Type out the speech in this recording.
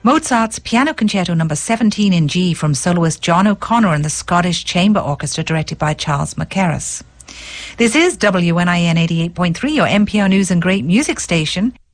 Mozart's Piano Concerto No. 17 in G from soloist John O'Connor and the Scottish Chamber Orchestra, directed by Charles Mackerras. This is WNIN 88.3, your NPR News and Great Music station.